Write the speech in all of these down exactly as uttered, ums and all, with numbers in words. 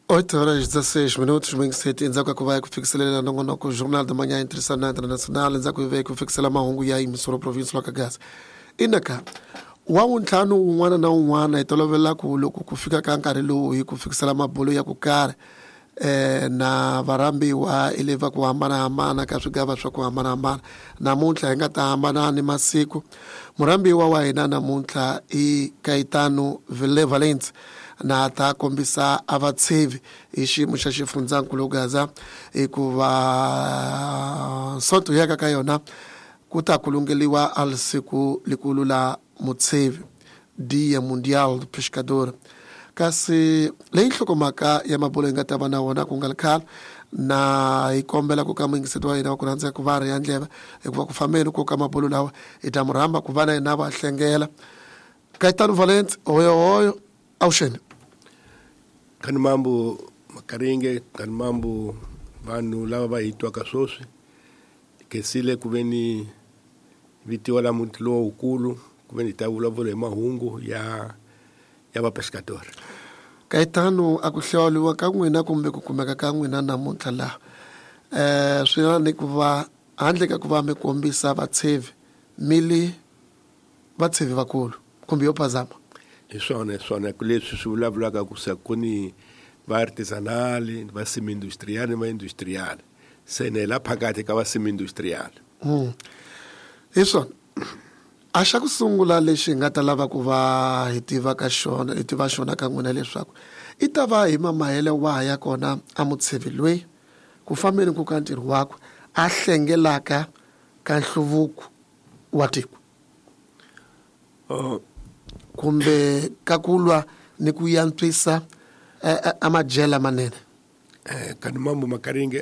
oito horas e dezesseis minutos, bem sete, enzaku vai ku fixelela nongonoko Jornal da Manhã Internacional Internacional, enzaku vai ku fixela mahungu ya imisoro province lo Kagaza. Inaka wa untlhanu un'wana na un'wana hi tolovela ku loko ku fika ka nkarhi lowu hi ku fixela mabolo ya ku karhi eh na varambiwa ileva ku hambanahambana ka swigava swa ku hambanahambana. Namuntlha hi nga ta hambana ni masiku. Murambiwa wa hina namuntlha i Kaitano Valence na ta kombisa avatsevi hi xiyimo xa xifundzankulu Gaza hikuva sonto ya ka yona ku ta kulungeliwa al siku likulu la mutsevi Dia Mundial do Pescador. Kasi leyi nhlokomhaka ya mabolo yi nga ta va na wona ku nga likhale na hi kombela ku ka muingiseti wa hina wa ku rhandza ku va ri ya ndleva hikuva ku fambeni ko ka mabolo lawa hi ta murhamba ku va na hina va hlengela. Kaitano Valence hoyo hoyo awuxeni. Kani mambo makaringe, kani mambo vanhu lava va hitwaka swoswi kesile ku veni vitiwa la muti lowukulu ku veni ta vulavula hi mahungu ya ya vapescatori. Kaitano a ku hlawuliwa ka n'wina kumbe ku kumeka ka n'wina namuntlha laha eh swi na ni ku va handle ka ku va mi kombisa vatshevi mili vatshevi vakulu kumbe yo phazama. Hi swona hi swona ku leswi swi vulavulaka ku se ku ni va artisanali va semi industriali va industriali se ne la phakati ka va semi industriali. Mm. Hi swona a xa ku sungula lexi hi nga ta lava ku va hi tiva ka xona hi tiva xona ka n'wina leswaku i ta va hi mamahele wa ya kona a mutshevi loyi ku fambeni ku ka ntirho wakwe a hlengelaka ka nhluvuko wa tiko. Oh. Kumbe ka kulwa ni ku yantswisa amajela manene. Eh kani mambo makaringe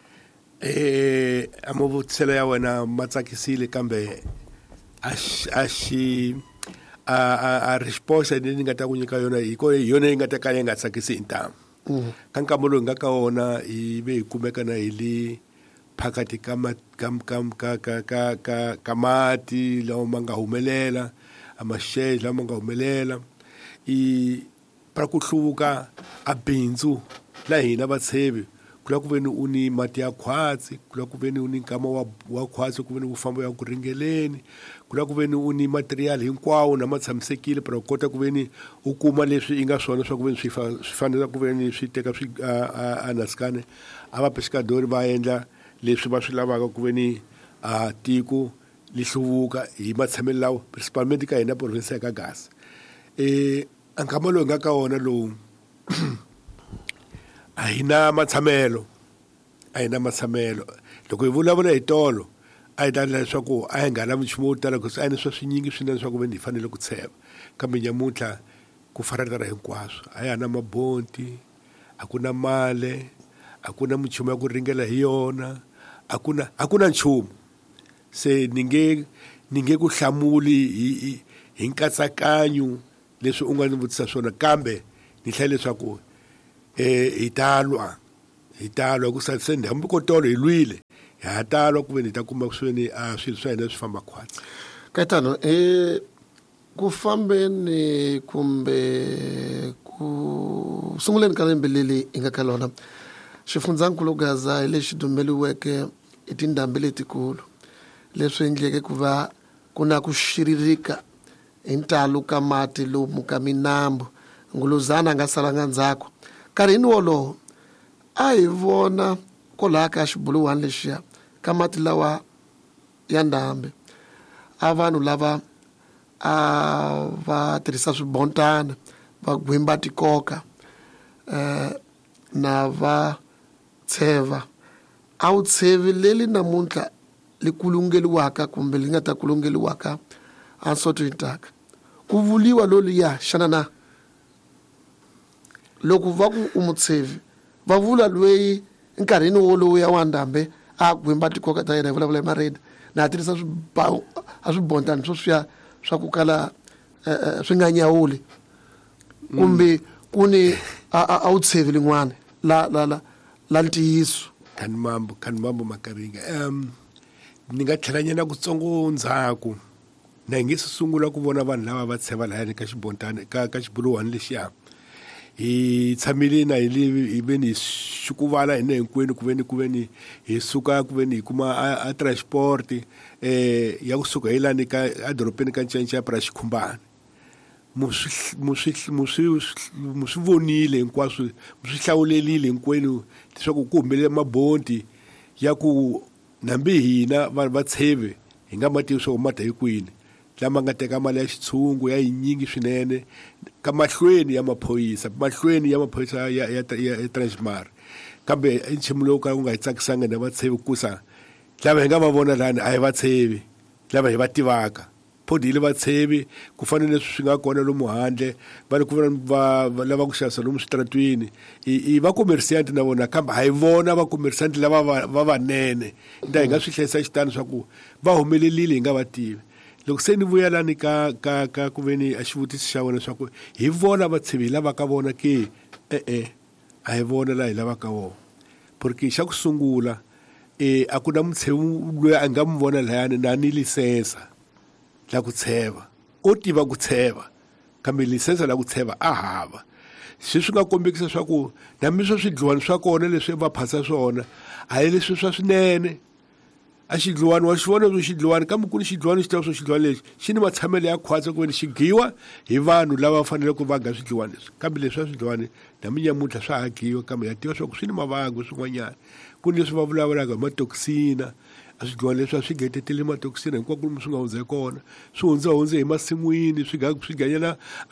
eh amavutselo ya wena matsakisile kambe a xi a a response leyi nga ta ku nyika yona hi ko yona yi nga ta ka yi nga tsakisi intama. Ka nkama lowu nga ka wona hi ve hi kumeka na hi li phakati ka ka ka ka ka ka mati lawa ma nga humelela amashezi lama nga humelela i para ku hluvuka a bindzu la hina vatshevi kula ku veni u ni mati ya khwatsi kula ku veni u ni nkama wa wa khwatsi ku veni u famba ya ku ringeleni kula ku veni u ni material hinkwawo na ma tshamisekile para kota ku veni u kuma leswi i nga swona swa ku veni swi swi fanele ku veni swi teka swi a naskane a va pescadori va endla leswi va swi lavaka ku veni a tiko lihluvuka hi matshamelo lawo principalmente ka hina province ya Kagaza. Eh ankama lowu nga ka wona lowu a hi na matsamelo a hi na matsamelo loko hi vulavula hi tolo a hi ta leswaku a hi nga lavi nchumu wo tala ku a hi na swa swinyingi swinene swa ku veni hi fanele ku tsheva kambe nyamuntlha ku faratara hinkwaswo a hi na mabonti a ku na male a ku na minchumu ya ku ringela hi yona a ku na a ku na nchumu se ni nge ni nge ku hlamuli hi hi nkatsakanyo leswi u nga ni vutisa swona kambe ni hlaya leswaku eh hi talwa hi talwa ku sa sendi hambi ko tolo hi lwile ha talwa ku veni ta kuma swini a swilo swa hina swi famba khwatsi. Kaitano eh ku fambeni kumbe ku sunguleni ka lembe leli i nga ka lona xifundzankulu Gaza hi lexi dumeliweke hi tindhambi letikulu leswi endleke ku va ku na ku xiririka hi ntalo ka mati lomu ka minambu nguluzana nga salanga ndzhaku nkarhini wolowo a hi vona kwalaha ka xibuluwana lexiya ka mati lawa ya ndhambi a vanhu lava a va tirhisa swibontana va gwimba tikoka eh na va tsheva a wu tshevi leli namuntlha li kulungeliwaka kumbe li nga ta kulungeliwaka a soto yintaka ku vuliwa loliya xana na loko va ku u mutsevi va vula lweyi nkarhini wolowo ya wa ndhambe a gwimba tikoka ta yena hi vulavula hi maredi na tirhisa swibawu a swibontani swo swiya swa ku kala swi nga nyawuli kumbe ku ni a wu tshevi lin'wana la la la la ntiyiso. Kani mambo kani mambo makaringa um ni nga tlhelanyana kutsongo ndzhaku na hi nge se sungula ku vona vanhu lava va tsheva lahani ka xibontani ka ka xibuluwana lexiya hi tshamile na hi ve ni xikuvala hina hinkwenu ku ve ni ku ve ni hi suka ku ve ni hi kuma a, a transport eh ya kusuka hi lani ka adorobeni ka Ncenca para Xikhumbani mu swi vonile hinkwaswo mu swi hlawulelile hinkwenu leswaku ku humelele mabonti ya ku nambi hina va tsheve hi nga mativi swo mata hi kwini lama nga teka mali ya xitshungu ya yinyingi swinene ka mahlweni ya maphoyisa mahlweni ya maphoyisa ya ya ya Transmar kambe nchumu lowu ka ku nga hi tsakisanga na va tsheve kusa lava hi nga va vona lani a hi va tsheve lava hi va tivaka podile va tsheve ku fanele swi nga kona lomu handle va ku va lava ku xavisa lomu switratwini i va commerciant na vona kambe a hi vona va commerciant lava va vanene nda hi nga swi hlayisa xitano swa ku va humelelile hi nga va tivi loko se ni vuyelani ka ka ka ku veni a xivutiso xa wena swa ku hi vona va tsheve lava ka vona ke eh eh a hi vona la hi lava ka vona porque xa ku sungula eh a ku na mutshevi loyi a nga mu vona layani na ni lisensa la ku tsheva o tiva ku tsheva kambe lisensa la ku tsheva a hava swi swi nga kombekisa swa ku na mi swa swidliwani swa kona leswi va phasa swona a hi leswi swa swinene a xidliwani wa xi vona swo xidliwani kambe ku ni xidliwani xi tiva swo xidliwani lexi xi ni matshamelo ya khwatsa ku ve ni xi giwa hi vanhu lava fanele ku va ga swidliwani leswi kambe leswi swa swidliwani na minyamutlha swa ha giwa kambe ya tiva swa ku swi ni mavangu swin'wanyana ku ni leswi va vulavulaka hi matoksina a swidliwani leswi a swi getetele matoksina hinkwako lomu swi nga hundze kona swi hundza hundze hi masin'wini swi ga swi ganyela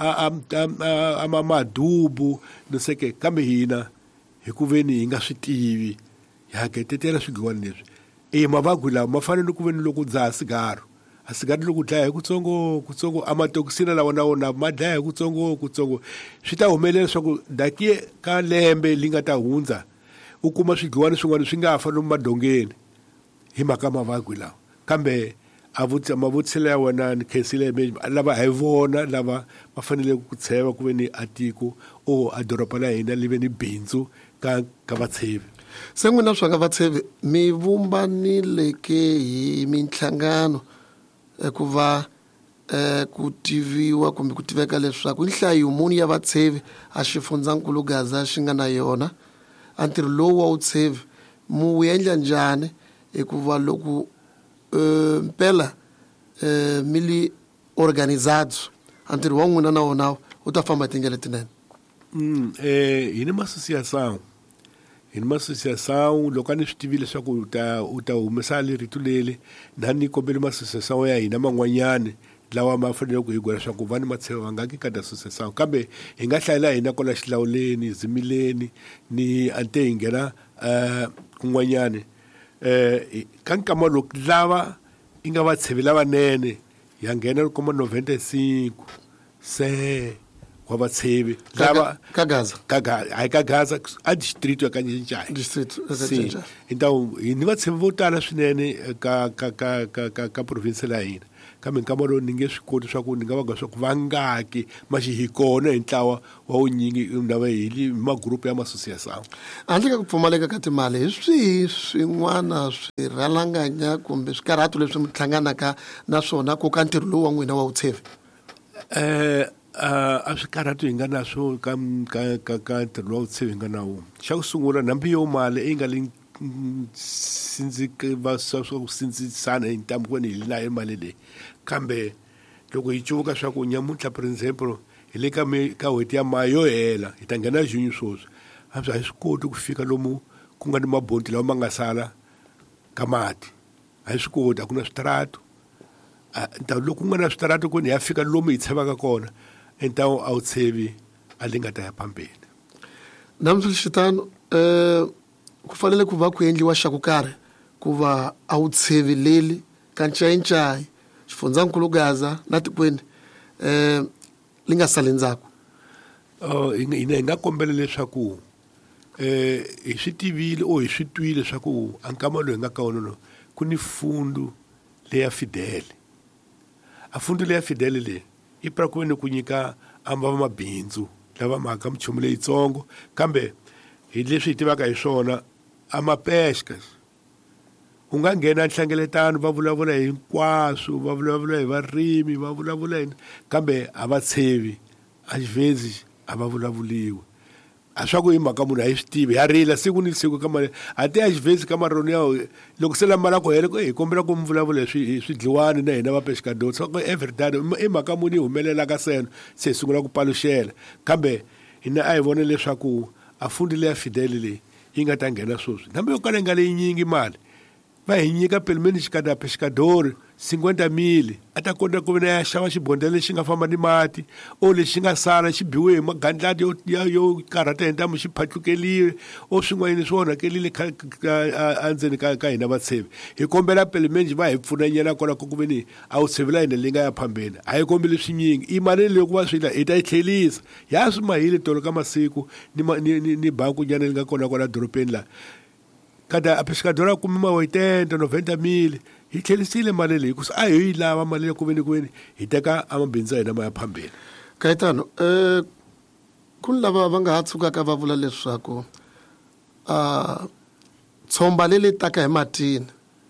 a madubu no seke kambe hina hi ku ve ni hi nga swi tivi hi ha getetela swidliwani leswi e mavabyi lawa ma fanele ku ve ni loko dzaha sigaro a sigaro loko dlaya hi kutsongo kutsongo a matoksina lawa na wona ma dlaya hi kutsongo kutsongo swi ta humelela leswaku dakiye ka lembe li nga ta hundza u kuma swidliwani swin'wana swi nga fa lomu madongeni hi mhaka mavabyi lawa kambe a mavutiselo ya wena ni khensile lava hi vona lava va fanele ku tsheva ku ve ni a tiko o a doroba la hina li ve ni bindzu ka ka vatshevi se n'wina swa nga vatshevi mi vumbanile ke hi minhlangano ku va eh ku tiviwa kumbe ku tiveka leswaku nhlayo muni ya vatshevi a xifundzankulu Gaza xi nga na yona a ntirho lowu wa vutshevi mu endla njhani hikuva loko mpela mili organizados a ntirho wa n'wina na wona u ta famba tindlela tinene eh hi ni masosiyasão hi ni masosiyasão loko a ni swi tivile leswaku u ta u ta humesa rito leli na ni kombele masosiyasão ya hina man'wanyana lawa ma fanele ku hi gwela leswaku va ni matsheva va nga ki ka asosiyasão kambe hi nga hlayela hina kwala xilawuleni zimileni ni ante hi nghena kun'wanyana eh ka nkama loko lava i nga va tshevi lavanene ya nghena kuma noventa-cinco se wa vatshevi lava ka Gaza ka Gaza ka Gaza a distrito ya ka Ncenca district sim então hi ni vatshevi vo tala swinene ka ka ka ka ka province la hina kambe nkama lo ni nge swi koti swa ku ni nga va ga swa ku va ngaki maxi hi kona hi ntlawa wa unyingi ndava hi magrupu ya masosiyasão handle ka ku pfumaleka ka timali hi swihi swin'wana swi rhalanganya kumbe swikarhato leswi mi hlanganaka na swona ku ka ntirho lowu wa n'wina wa vutshevi eh a swikarhato hi nga na swo ka ka ka ntirho lowu vutshevi hi nga na wona xa ku sungula nambi yo mali leyi nga le sinzi va swa ku sindzisana hi ntambu kwani hi na mali leyi kambe loko hi cuvuka swa ku nyamuntlha for example hi le ka ka hweti ya mayo yo hela hi ta nghena junyu swoswi a swi swi koti ku fika lomu ku nga ni mabonti lawa ma nga sala ka mati a hi swi koti a ku na switarato loko ku nga na switarato kuni hi ya fika lomu hi tshevaka kona então a wu tshevi a li nga ta ya phambeni namuntlha xitano eh ku fanele ku va ku endliwa xa ku karhi ku va a wu tsheveleli ka ncayincayi xifundzankulu Gaza na tikweni eh li nga sali ndzhaku oh hina hi nga kombela leswaku eh hi swi tivile o hi swi twile leswaku a nkama loyi nga ka wona ku ni fundu leya Fidele a fundu leya Fidele le i pra ku ni ku nyika amba va mabindzu lava mhaka michumu leyitsongo kambe hi leswi hi tivaka hi swona a mapescas u nga nghena nhlengeletano va vulavula hinkwaswo va vulavula hi varimi va vulavula hi kambe a va tshevi a xivezi a va vulavuliwi a swa ku hi mhaka munhu a yi swi tivi ya rila siku ni siku ka mali a ti ya xivhesi ka maroni ya loko se la mali ku hele ku hi kombela ku mi vulavula hi swidliwani na hina vapexikadori so every day i mhaka muni yi humelelaka seno se hi sungula ku paluxela kambe hina a hi vone leswaku a fundi leya Fidele leyi yi nga ta nghena swoswi nambe yo kala yi nga leyi nyingi mali va hi nyika pelmeni xikada pescador cinquenta mil a ta kota ku vena ya xava xibondela lexi nga famba ni mati o lexi nga sala xi biwe hi magandlati yo yo karhata hi ntamu xi phatlukeliwe o swin'wanyani swi onhakelile endzeni ka ka hina vatshevi hi kombela pelmeni va hi pfunanyana kona ku ku veni a wu tshevela hina leyi nga ya phambeni a hi kombeli swinyingi i mali leyi ku va swila hi ta yi tlhelisa ya swi mahile tolo ka masiku ni ni ni banku nyana leyi nga kona kona dorobeni laha kada a pescador a kume ma oitenta noventa mil hi tlhelisile mali leyi hikuva a hi yi lava mali leyi ku veni ku veni hi teka amabindzu ya hina ma ya phambeni Kaitano eh ku lava va nga ha tshukaka va vula leswaku a tshomba lele taka hi matini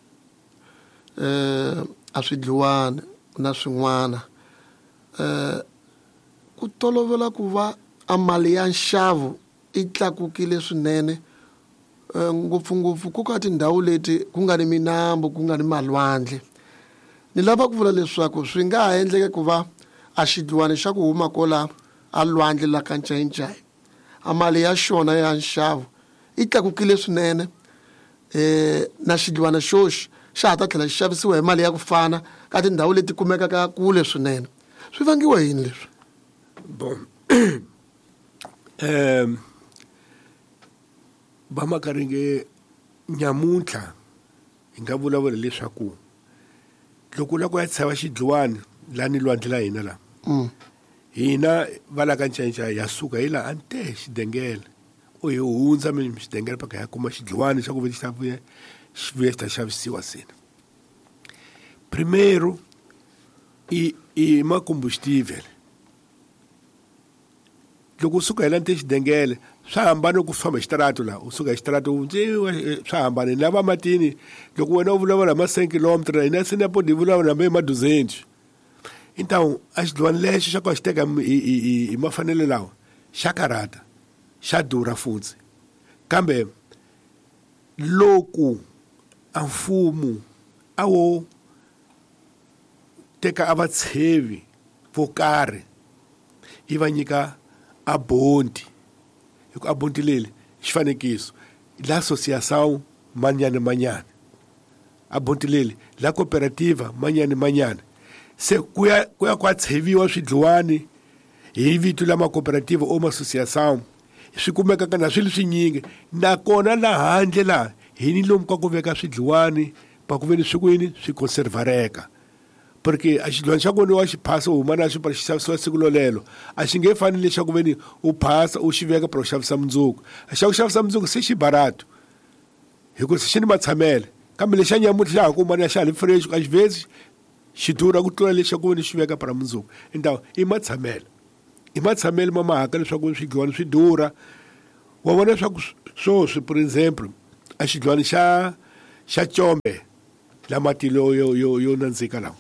eh a swidliwani na swin'wana eh ku tolovela ku va a mali ya nxavo i tlakukile swinene ngopfungopfu ku ka tindhawu leti ku nga ni minambu ku nga ni malwandle ni lava ku vula leswaku swi nga ha endleka ku va a xidliwani xa ku huma kola a lwandle la ka ncayincayi a mali ya xona ya nxavo i tlakukile swinene eh na xidliwani xoxi xa ha ta tlhela xi xavisiwa hi mali ya ku fana ka tindhawu leti kumekaka kule swinene swi vangiwa yini leswi bon um vamakaringe nyamuntlha hi nga vulavula leswaku loko u lava ku ya tshava xidliwani laha ni lwandle la hina laha hina va la ka ncayincayi ya suka hi laha ante xidengele u hi hundza mi xidengele paka ya kuma xidliwani xa ku ve xi vuya xi vuya xi ta xavisiwa sena primero i i macombustível loko u suka hi la nte xidengele swa hambana ku famba xitarato laha u suka hi xitarato swa hambana na va matini loko wena u vulavula ma cent kilometer hina sinapo di vulavula hambi hi ma duzentu então a xidliwani lexi xa ku xi teka hi mafanele lawa xa karhata xa durha futhi kambe loko a mfumo a wo teka a vatshevi vo karhi yi va nyika a bondi a bondi lele xifanekiso la associação manyane manyane a bondi lele la cooperativa manyane manyane se kuya kuya kwatsheviwa swidliwani hi vito la ma cooperativa o ma associação swi kumeka kana swilo swinyingi nakona la handle la hi ni lomu ka ku veka swidliwani pa ku veni swi kwini swi conservareka porque a xidliwani xa kona wa xi phasa u huma na xi para xi xavisiwa siku lolelo a xi nge fani leswaku veni u phasa u xi veka para ku xavisa mundzuku a xa ku xavisa mundzuku se xi barato hikuva xi ni matshamele kambe lexi xa nyamuntlha xa ha kuma na xa ha li fresh a xi vezi xi durha ku tlula leswaku veni xi veka para mundzuku então i matshamele i matshamele ma mahaka leswaku swidliwani swi durha wa vona leswaku swoswi por exemplo a xidliwani xa xa combe la matilo yo yo yo nandzika lawa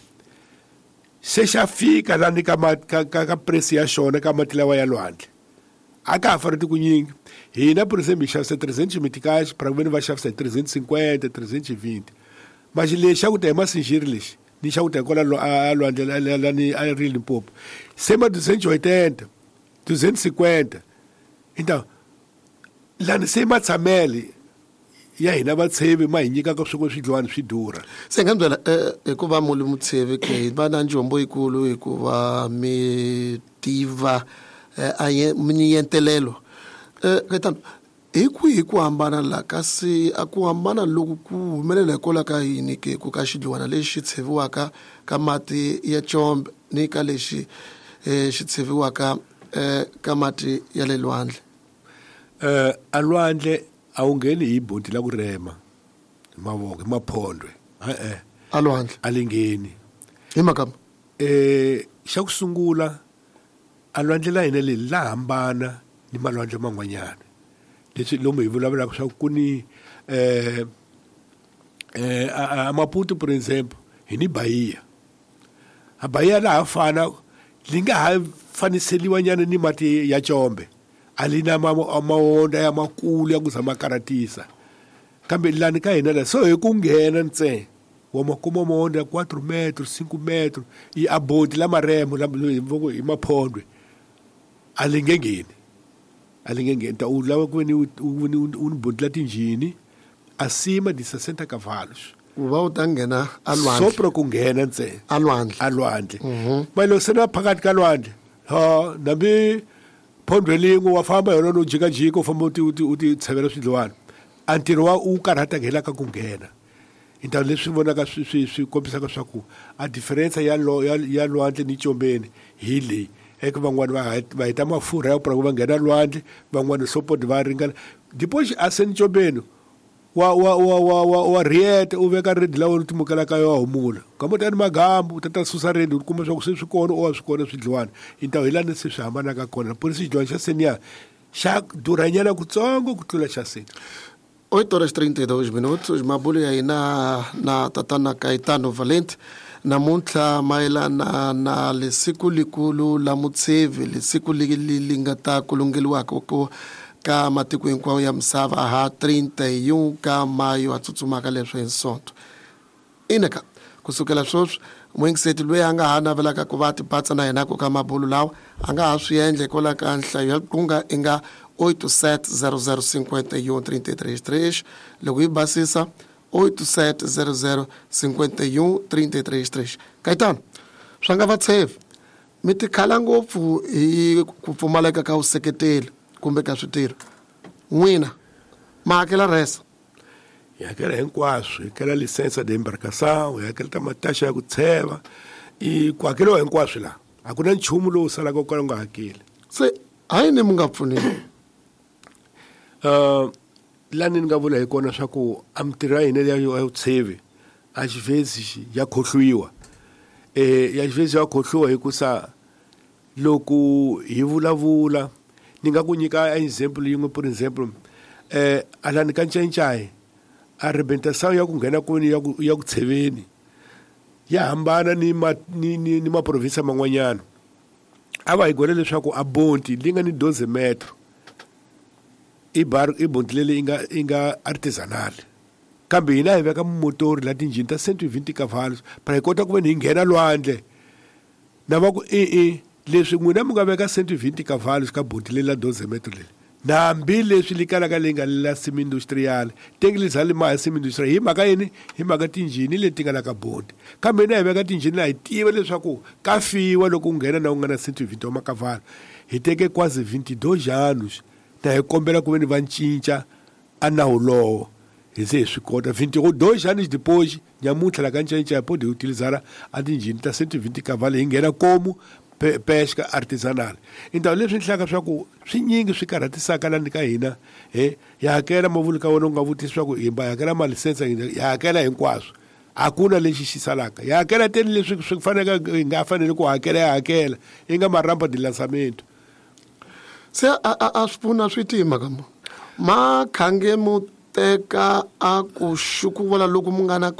se xa fika la ni ka ka ka presi ya xona ka mati lawa ya lwandle a ka ha fariti ku nyingi hina por exemplo hi xavisa trezentos mitikaxi para ku veni va xavisa hi trezentos cinquenta trezentos vinte mas lexi xa ku ta hi masinjiri lexi ni xa ku ta hi kola a lwandle la ni a ri Limpopo se ma duzentos oitenta duzentos cinquenta então lani se matshamele ya hina vatshevi ma hi nyikaka swin'we swidliwani swi durha se nga byela hikuva muli mutshevi ke va na njombo yikulu hikuva mi tiva a miyentelelo kaitano hi kwihi ku hambana la kasi a ku hambana loku ku humelela hikola ka yini ke ku ka xidliwana lexi tsheviwaka ka mati ya combe ni ka lexi xi tsheviwaka ka mati ya le lwandle eh a lwandle a wu ngheni hi bondi la ku rema mavoko maphondwe e-e a lwandle a lingheni hi makama eh xa ku sungula a lwandle la hina le la hambana ni malwandle man'wanyana leswi lomu hi vulavulaka swa ku ni eh eh a Maputo por exemplo hi ni Bahia a Bahia la ha fana li nga ha faniseliwa nyana ni mati ya combe alina amahonda yamakulu yakuzama karatisa kambe lani ka hina la so hi ku nghena ntse wa makuma amahonda quatro metros cinco metros i abodi la maremo la hi maphondwe alingengeni alingengeni ta ulawa ku ni un bodla tinjini acima de sessenta cavalos uba utangena alwandle sopro ku nghena ntse alwandle alwandle malo sena phakathi kalwandle ha nabi phondwe lingo wafamba yona no jika jika ufamba uti uti uti tshavela swidlwana antiro wa u karhata nghela ka ku nghena into leswi vonaka swi swi swi kombisaka swa ku a difference ya lo ya lwandle ni Chombeni hi leyi eka van'wana va va hita mafurha ya ku va nghena lwandle van'wana support va ringana dipoxi a seni Chombeni wa wa wa wa wa wa riete u veka redi lawa utimukela ka yo humula kamotani magambu utata susa redi u kuma swa ku swi kona o swi kona swidlwana into hilani se swi hambana ka kona polisi xidlwana xa senia xa duranyana kutsongo ku tlula xa seni. oito horas e trinta e dois minutos mabulu ya ina na tatana Caetano Valente namuntlha mayelana na le siku likulu la Mutsevi le siku li nga ta kulungeliwaka ku ka matiko hinkwawo ya misava ha trinta e um ka mayo a tsutsumaka leswi hi Sonto inaka kusukela sweswi muingiseti loyi a nga ha navelaka ku va tipatsa na yena ku ka mabulu lawa a nga ha swi endla hikola ka nhlayo ya kunga i nga oito sete zero zero cinco um trinta e três três loko yi basisa oito sete zero zero cinco um trinta e três três. Caetano swa nga va tshevi mi tikhala ngopfu hi ku pfumaleka ka vuseketeli kumbe ka switirho n'wina ma hakela resa hi hakela hinkwaswo hi hakela license de embarcação hi hakela ta mataxa ya ku tsheva i ku hakeriwa hinkwaswo laha a ku na nchumu lowu salaka ku nga hakeli se hayi ni mu nga pfunini uh lani ni nga vula hi kona swa ku a mitirho ya hina ya vutshevi a xivhezi ya khohliwa eh ya xivhezi ya khohliwa hikusa loko hi vulavula ni nga ku nyika example yin'we por example eh alani ka Nchenchayi a rebentação ya ku nghena kuni ya ku ya ku tsheveni ya hambana ni ma ni ni, ni ma province man'wanyana a va hi gole leswaku a Bonti li nga ni doze metro i bar i Bonti leli inga inga artisanal kambe hina hi veka motori la tinjini ta cento e vinte cavalos para hi kota ku ve ni nghena lwandle na va ku e e leswi n'wina mi nga veka cento e vinte cavalos ka Bonti leli la doze metro leli nambi leswi li kalaka leyi nga la semi industrial tengi zali ma semi industrial hi mhaka yini hi mhaka tinjini leti nga la ka Bonti kambe na hi veka tinjini la hi tiva leswaku ka fiwa loko u nghena na u nga na cento e vinte wa makavalo hi teke quase vinte e dois anos na hi kombela ku ve ni va cinca a nawu lowo hi se hi swi kota vinte e dois anos depois nyamuntlha la ka Nchenchayi pode utilizar a tinjini ta cento e vinte cavalo hi nghena como Pe, pesca artesanal então leswi hlaka swa ku swinyingi swi karhatisaka lani ka hina he hi hakela mavuli ka wona u nga vutisi swa ku hi hakela malisense hi hakela hinkwaswo a ku na lexi xi salaka hi hakela teni leswi swi faneleke hi nga fanele ku hakela hi hakela yi nga marampa de lançamento se a a swi pfuna swi tima ka mo ma khange mu teka a ku xukuvola loko mu nga na